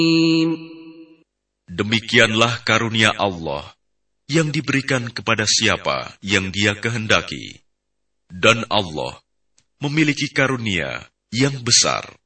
Demikianlah karunia Allah yang diberikan kepada siapa yang Dia kehendaki. Dan Allah memiliki karunia yang besar.